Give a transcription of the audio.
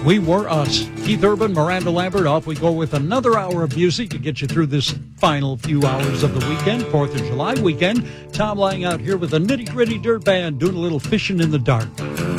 We Were Us. Keith Urban, Miranda Lambert, off we go with another hour of music to get you through this final few hours of the weekend, 4th of July weekend. Tom Lang out here with a nitty-gritty dirt band doing a little fishing in the dark.